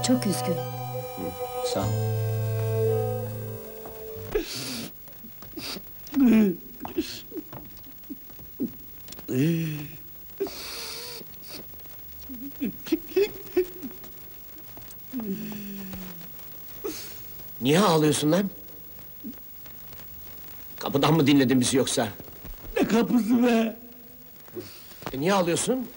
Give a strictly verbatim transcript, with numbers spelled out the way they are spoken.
Çok üzgün. Sağ ol. Niye ağlıyorsun lan? Kapıdan mı dinledin bizi yoksa? Ne kapısı be? E niye ağlıyorsun?